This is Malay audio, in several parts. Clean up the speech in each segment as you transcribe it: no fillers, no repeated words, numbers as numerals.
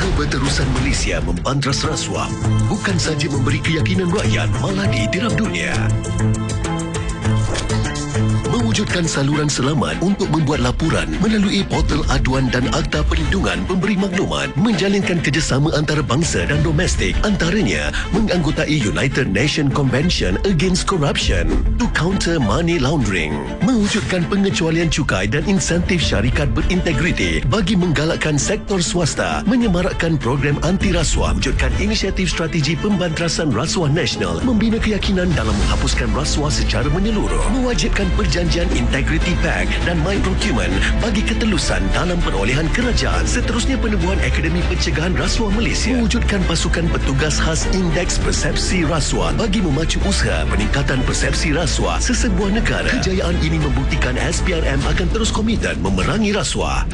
Keberterusan Malaysia membantras rasuah bukan saja memberi keyakinan rakyat, malah diterap dunia. Mewujudkan saluran selamat untuk membuat laporan melalui portal aduan dan Akta Perlindungan Pemberi Maklumat, menjalinkan kerjasama antarabangsa dan domestik, antaranya menganggotai United Nations Convention Against Corruption to counter money laundering, mewujudkan pengecualian cukai dan insentif syarikat berintegriti bagi menggalakkan sektor swasta, menyemarakkan program anti rasuah, wujudkan inisiatif strategi pembantrasan rasuah nasional, membina keyakinan dalam menghapuskan rasuah secara menyeluruh, mewajibkan perjanjian Integrity Pact dan My Procurement bagi ketelusan dalam perolehan kerajaan. Seterusnya, penubuhan Akademi Pencegahan Rasuah Malaysia, mewujudkan pasukan petugas khas Indeks Persepsi Rasuah bagi memacu usaha peningkatan persepsi rasuah sesebuah negara. Kejayaan ini membuktikan SPRM akan terus komited memerangi rasuah.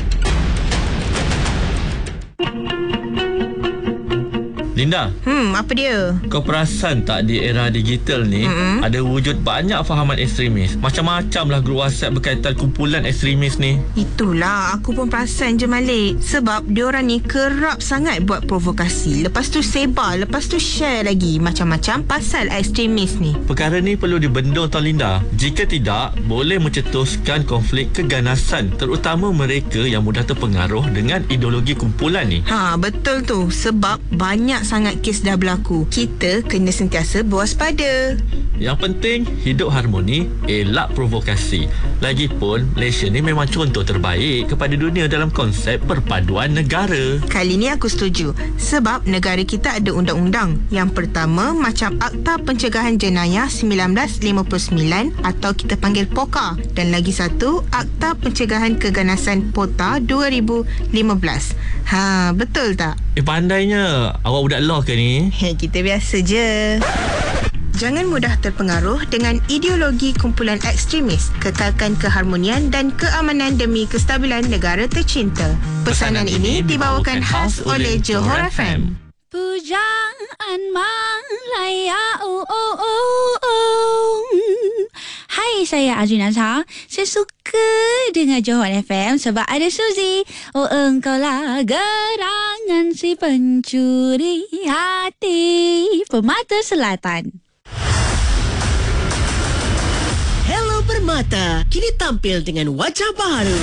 Linda, apa dia? kau perasan tak di era digital ni ada wujud banyak fahaman ekstremis? Macam-macam lah grup WhatsApp berkaitan kumpulan ekstremis ni. Itulah, aku pun perasan je Malik. Sebab diorang ni kerap sangat buat provokasi, lepas tu sebar, lepas tu share lagi macam-macam pasal ekstremis ni. Perkara ni perlu dibendung tau Linda. Jika tidak, boleh mencetuskan konflik keganasan, terutama mereka yang mudah terpengaruh dengan ideologi kumpulan ni. Betul tu. Sebab banyak sangat kes dah berlaku. Kita kena sentiasa berwaspada. Yang penting, hidup harmoni, elak provokasi. Lagipun, Malaysia ni memang contoh terbaik kepada dunia dalam konsep perpaduan negara. Kali ni aku setuju. Sebab negara kita ada undang-undang. Yang pertama, macam Akta Pencegahan Jenayah 1959 atau kita panggil POKA. Dan lagi satu, Akta Pencegahan Keganasan POTA 2015. Betul tak? Pandainya. Awak budak law ke ni? Kita biasa je. Jangan mudah terpengaruh dengan ideologi kumpulan ekstremis. Kekalkan keharmonian dan keamanan demi kestabilan negara tercinta. Pesanan ini dibawakan khas oleh Johor FM. Pujaan Malaya. Hai, saya Azrin Azhar. Saya suka dengar Johor FM sebab ada Suzy. Oh, engkaulah gerangan si pencuri hati, Permata Selatan. Hello Permata, kini tampil dengan wajah baru.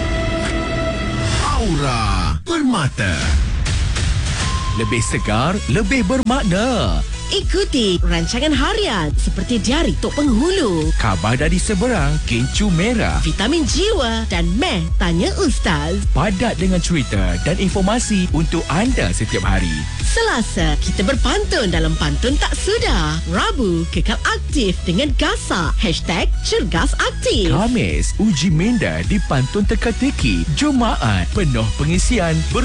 Aura Permata. Lebih segar, lebih bermakna. Ikuti rancangan harian seperti Diari Tok Penghulu, Khabar dari Seberang, Kencur Merah. Vitamin Jiwa dan Meh Tanya Ustaz. Padat dengan cerita dan informasi untuk anda setiap hari. Selasa, kita berpantun dalam Pantun Tak Sudah. Rabu, kekal aktif dengan Gasak. #CergasAktif. Khamis, uji minda di Pantun Teka-teki. Jumaat, penuh pengisian